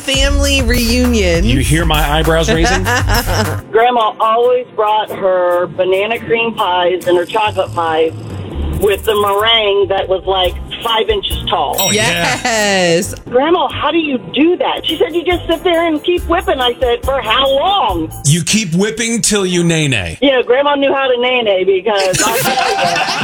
family reunion. You hear my eyebrows raising? Grandma always brought her banana cream pies and her chocolate pies with the meringue that was like 5 inches tall. Oh, Yes. Grandma, how do you do that? She said, you just sit there and keep whipping. I said, for how long? You keep whipping till you nay-nay. Yeah, Grandma knew how to nay-nay because I'll tell you.